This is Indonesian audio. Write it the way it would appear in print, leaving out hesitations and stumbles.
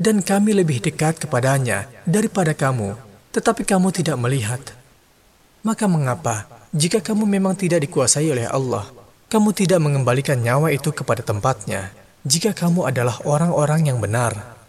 dan kami lebih dekat kepadanya daripada kamu, tetapi kamu tidak melihat. Maka mengapa, jika kamu memang tidak dikuasai oleh Allah, kamu tidak mengembalikan nyawa itu kepada tempatnya, jika kamu adalah orang-orang yang benar?"